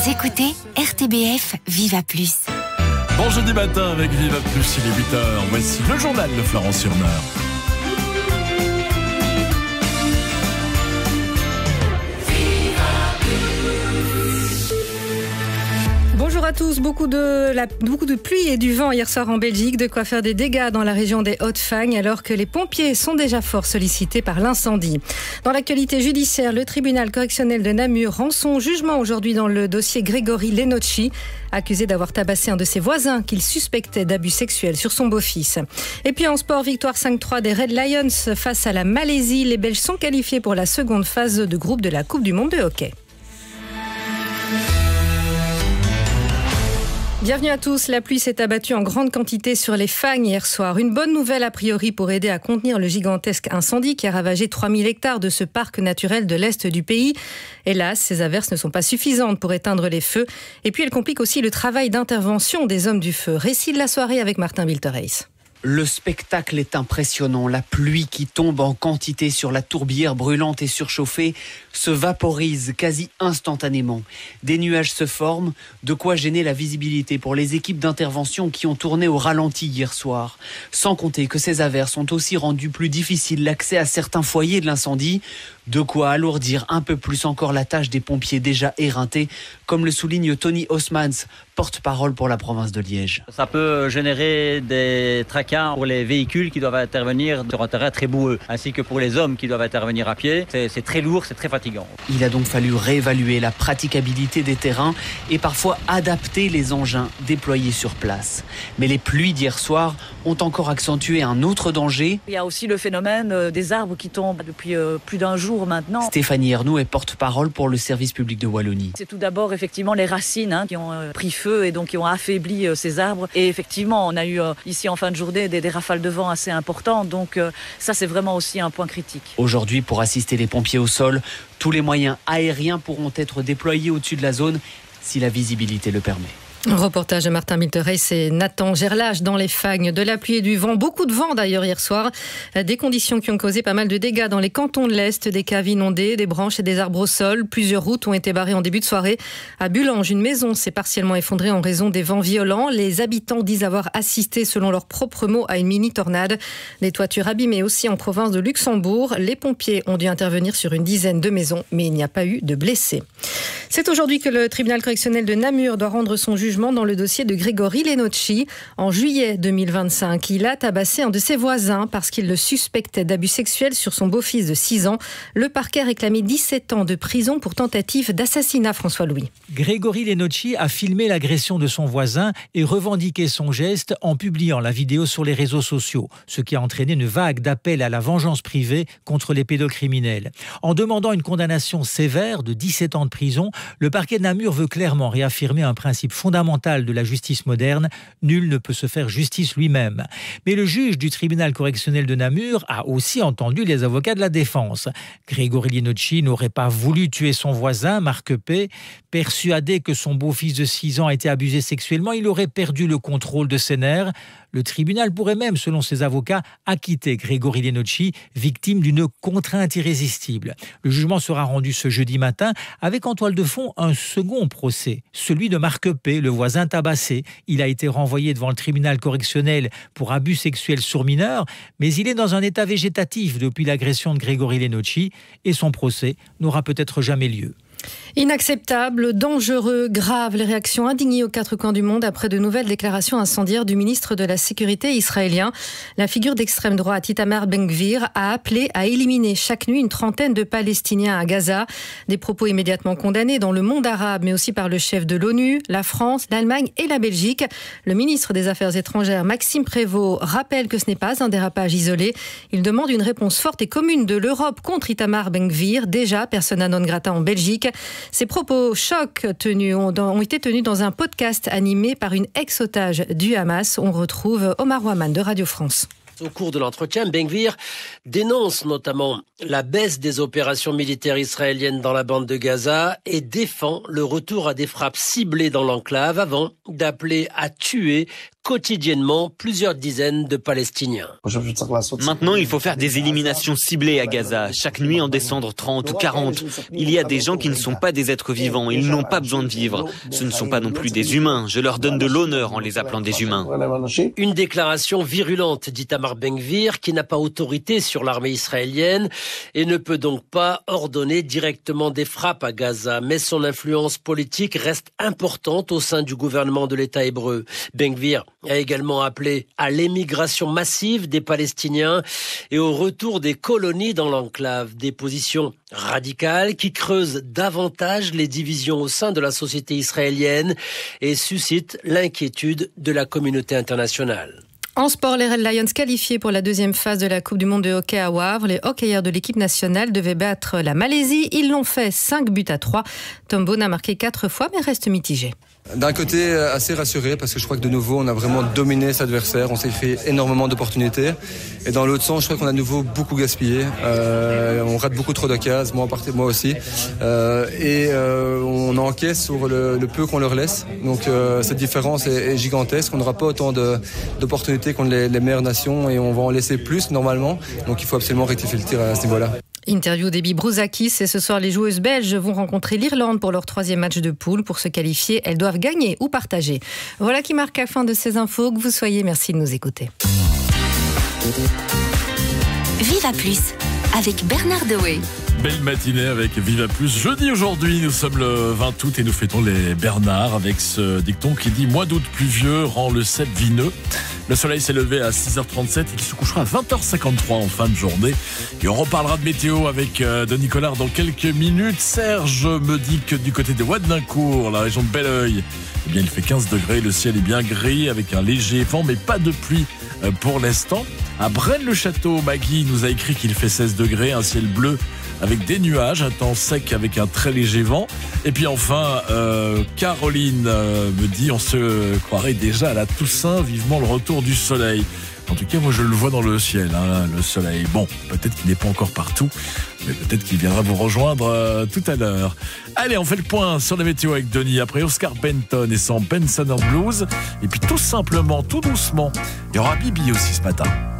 Vous écoutez RTBF Viva Plus. Bon jeudi matin avec Viva Plus, il est 8h. Voici le journal de Florence Surmeur. Bonjour à tous, beaucoup de pluie et du vent hier soir en Belgique, de quoi faire des dégâts dans la région des Hauts-de-Fagne alors que les pompiers sont déjà fort sollicités par l'incendie. Dans l'actualité judiciaire, le tribunal correctionnel de Namur rend son jugement aujourd'hui dans le dossier Grégory Lenocci, accusé d'avoir tabassé un de ses voisins qu'il suspectait d'abus sexuels sur son beau-fils. Et puis en sport, victoire 5-3 des Red Lions face à la Malaisie. Les Belges sont qualifiés pour la seconde phase de groupe de la Coupe du Monde de hockey. Bienvenue à tous. La pluie s'est abattue en grande quantité sur les Fagnes hier soir. Une bonne nouvelle a priori pour aider à contenir le gigantesque incendie qui a ravagé 3000 hectares de ce parc naturel de l'Est du pays. Hélas, ces averses ne sont pas suffisantes pour éteindre les feux. Et puis elles compliquent aussi le travail d'intervention des hommes du feu. Récit de la soirée avec Martin Wiltereis. Le spectacle est impressionnant. La pluie qui tombe en quantité sur la tourbière brûlante et surchauffée se vaporise quasi instantanément. Des nuages se forment, de quoi gêner la visibilité pour les équipes d'intervention qui ont tourné au ralenti hier soir. Sans compter que ces averses ont aussi rendu plus difficile l'accès à certains foyers de l'incendie, de quoi alourdir un peu plus encore la tâche des pompiers déjà éreintés, comme le souligne Tony Hosmans, porte-parole pour la province de Liège. Ça peut générer des tracas pour les véhicules qui doivent intervenir sur un terrain très boueux, ainsi que pour les hommes qui doivent intervenir à pied. C'est très lourd, c'est très fatigant. Il a donc fallu réévaluer la praticabilité des terrains et parfois adapter les engins déployés sur place. Mais les pluies d'hier soir ont encore accentué un autre danger. Il y a aussi le phénomène des arbres qui tombent depuis plus d'un jour maintenant. Stéphanie Ernoux est porte-parole pour le service public de Wallonie. C'est tout d'abord effectivement les racines qui ont pris feu et donc qui ont affaibli ces arbres. Et effectivement, on a eu ici en fin de journée des rafales de vent assez importantes. Donc ça, c'est vraiment aussi un point critique. Aujourd'hui, pour assister les pompiers au sol, tous les moyens aériens pourront être déployés au-dessus de la zone si la visibilité le permet. Reportage de Martin Miltereis et Nathan Gerlach dans les Fagnes. De la pluie et du vent, beaucoup de vent d'ailleurs hier soir. Des conditions qui ont causé pas mal de dégâts dans les cantons de l'Est, des caves inondées, des branches et des arbres au sol. Plusieurs routes ont été barrées en début de soirée. À Bulange, une maison s'est partiellement effondrée en raison des vents violents. Les habitants disent avoir assisté, selon leurs propres mots, à une mini-tornade. Des toitures abîmées aussi en province de Luxembourg. Les pompiers ont dû intervenir sur une dizaine de maisons, mais il n'y a pas eu de blessés. C'est aujourd'hui que le tribunal correctionnel de Namur doit rendre son jugement dans le dossier de Grégory Lenocci. En juillet 2025, il a tabassé un de ses voisins parce qu'il le suspectait d'abus sexuels sur son beau-fils de 6 ans. Le parquet réclamait 17 ans de prison pour tentative d'assassinat, François-Louis. Grégory Lenocci a filmé l'agression de son voisin et revendiqué son geste en publiant la vidéo sur les réseaux sociaux, ce qui a entraîné une vague d'appels à la vengeance privée contre les pédocriminels. En demandant une condamnation sévère de 17 ans de prison, le parquet de Namur veut clairement réaffirmer un principe fondamental de la justice moderne, nul ne peut se faire justice lui-même. Mais le juge du tribunal correctionnel de Namur a aussi entendu les avocats de la défense. Grégory Lenocci n'aurait pas voulu tuer son voisin, Marc P. Persuadé que son beau-fils de 6 ans a été abusé sexuellement, il aurait perdu le contrôle de ses nerfs. Le tribunal pourrait même, selon ses avocats, acquitter Grégory Lenocci, victime d'une contrainte irrésistible. Le jugement sera rendu ce jeudi matin, avec en toile de fond un second procès, celui de Marc P, le voisin tabassé. Il a été renvoyé devant le tribunal correctionnel pour abus sexuels sur mineurs, mais il est dans un état végétatif depuis l'agression de Grégory Lenocci et son procès n'aura peut-être jamais lieu. Inacceptable, dangereux, grave, les réactions indignées aux 4 coins du monde après de nouvelles déclarations incendiaires du ministre de la Sécurité israélien. La figure d'extrême droite Itamar Ben-Gvir a appelé à éliminer chaque nuit une trentaine de Palestiniens à Gaza. Des propos immédiatement condamnés dans le monde arabe, mais aussi par le chef de l'ONU, la France, l'Allemagne et la Belgique. Le ministre des Affaires étrangères, Maxime Prévost, rappelle que ce n'est pas un dérapage isolé. Il demande une réponse forte et commune de l'Europe contre Itamar Ben-Gvir, déjà persona non grata en Belgique. Ces propos chocs ont été tenus dans un podcast animé par une ex-otage du Hamas. On retrouve Omar Ouaman de Radio France. Au cours de l'entretien, Ben-Gvir dénonce notamment la baisse des opérations militaires israéliennes dans la bande de Gaza et défend le retour à des frappes ciblées dans l'enclave avant d'appeler à tuer quotidiennement plusieurs dizaines de Palestiniens. Maintenant, il faut faire des éliminations ciblées à Gaza. Chaque nuit, en descendre 30 ou 40. Il y a des gens qui ne sont pas des êtres vivants. Ils n'ont pas besoin de vivre. Ce ne sont pas non plus des humains. Je leur donne de l'honneur en les appelant des humains. Une déclaration virulente d'Itamar Ben-Gvir qui n'a pas autorité sur l'armée israélienne et ne peut donc pas ordonner directement des frappes à Gaza. Mais son influence politique reste importante au sein du gouvernement de l'État hébreu. Ben-Gvir a également appelé à l'émigration massive des Palestiniens et au retour des colonies dans l'enclave. Des positions radicales qui creusent davantage les divisions au sein de la société israélienne et suscitent l'inquiétude de la communauté internationale. En sport, les Red Lions qualifiés pour la deuxième phase de la Coupe du Monde de hockey à Wavre. Les hockeyeurs de l'équipe nationale devaient battre la Malaisie. Ils l'ont fait 5-3. Tom Bone a marqué 4 fois mais reste mitigé. D'un côté, assez rassuré parce que je crois que de nouveau, on a vraiment dominé cet adversaire. On s'est fait énormément d'opportunités. Et dans l'autre sens, je crois qu'on a de nouveau beaucoup gaspillé. On rate beaucoup trop d'occasions, moi aussi. On encaisse sur le peu qu'on leur laisse. Donc cette différence est gigantesque. On n'aura pas autant d'opportunités contre les meilleures nations et on va en laisser plus normalement. Donc il faut absolument rectifier le tir à ce niveau-là. Interview d'Ebi Brouzakis et ce soir les joueuses belges vont rencontrer l'Irlande pour leur 3e match de poule. Pour se qualifier, elles doivent gagner ou partager. Voilà qui marque la fin de ces infos. Que vous soyez, merci de nous écouter. Viva Plus avec Bernard Dewey. Belle matinée avec Viva Plus. Jeudi aujourd'hui, nous sommes le 20 août et nous fêtons les Bernards avec ce dicton qui dit « Mois d'août pluvieux rend le cep vineux ». Le soleil s'est levé à 6h37 et il se couchera à 20h53 en fin de journée. Et on reparlera de météo avec Denis Collard dans quelques minutes. Serge me dit que du côté de Ouadncourt, la région de Belleuil, eh bien, il fait 15 degrés. Le ciel est bien gris avec un léger vent, mais pas de pluie pour l'instant. À Braine-le-Château, Maggie nous a écrit qu'il fait 16 degrés, un ciel bleu avec des nuages, un temps sec avec un très léger vent. Et puis enfin, Caroline me dit on se croirait déjà à la Toussaint, vivement le retour du soleil. En tout cas, moi je le vois dans le ciel, le soleil. Bon, peut-être qu'il n'est pas encore partout, mais peut-être qu'il viendra vous rejoindre tout à l'heure. Allez, on fait le point sur la météo avec Denis. Après Oscar Benton et son Bensoner Blues. Et puis tout simplement, tout doucement, il y aura Bibi aussi ce matin.